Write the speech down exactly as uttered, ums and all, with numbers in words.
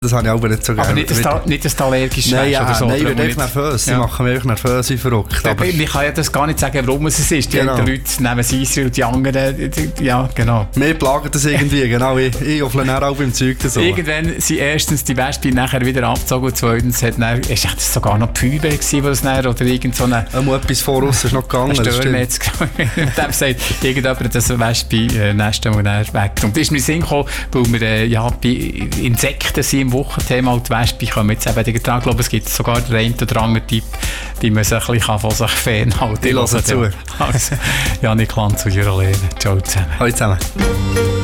Das habe ich aber nicht so gerne. Aber nicht, dass du nicht, dass du allergisch nein, ja, oder so. Nein, ich werde nicht nervös. Sie ja. machen mich nervös wie verrückt. Aber ich kann ja das gar nicht sagen, warum es ist. Die genau. einen Leute nehmen es Israel und die anderen, die, ja, genau. Mir plagt das irgendwie, genau. Ich, ich offle dann auch beim Zeug so. Irgendwann sind erstens die Wespen nachher wieder abgezogen und zweitens hat dann, ist das sogar noch die Feuerwehr gewesen, das dann, oder irgend so eine... Ähm, etwas voraus ist noch gegangen, das stimmt. Jetzt, dem sagt irgendjemand, dass ein Wespen-Nest äh, wegkommt. Das ist mir in den Sinn gekommen, weil wir äh, ja, bei Insekten sind im Wochenthema und die Wespen kommen jetzt eben dran. Ich glaube, es gibt sogar den einen oder anderen Tipp, wie man sich ein bisschen von sich fernhalten kann. Ich höre zu. Also, Janik Lanz und Jura Lehner. Ciao zusammen. Hallo zusammen.